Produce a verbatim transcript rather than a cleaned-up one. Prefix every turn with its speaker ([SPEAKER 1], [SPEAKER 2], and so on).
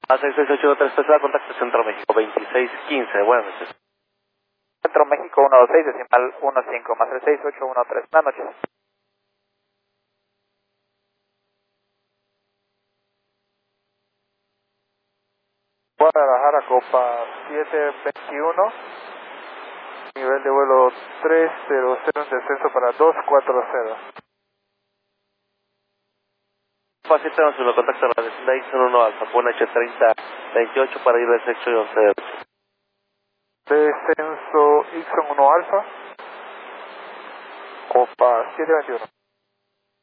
[SPEAKER 1] A seis seis ocho tres tres, contacto Centro México veintiséis quince, buenas noches.
[SPEAKER 2] Centro México uno dos seis, decimal uno cinco, más tres seis ocho uno tres, buenas noches. Guadalajara, Copa siete veintiuno, nivel de vuelo tres cero cero, en descenso para dos cuatro cero.
[SPEAKER 1] Copa siete uno, contacto a la Destination uno Alfa, Puna H treinta veintiocho para ir al sexto y once.
[SPEAKER 2] Descenso Ixon uno Alfa, Copa siete veintiuno.